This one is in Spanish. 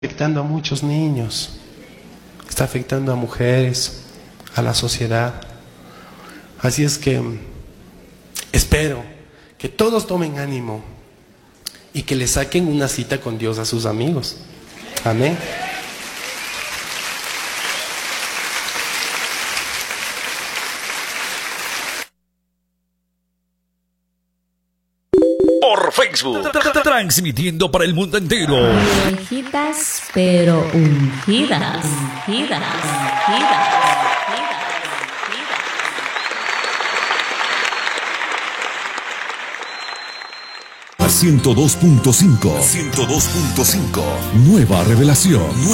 afectando a muchos niños, está afectando a mujeres, a la sociedad. Así es que espero que todos tomen ánimo y que le saquen una cita con Dios a sus amigos. Amén. Por Facebook, transmitiendo para el mundo entero. Viejitas pero ungidas, ungidas, ungidas. 102.5. 102.5. Nueva revelación.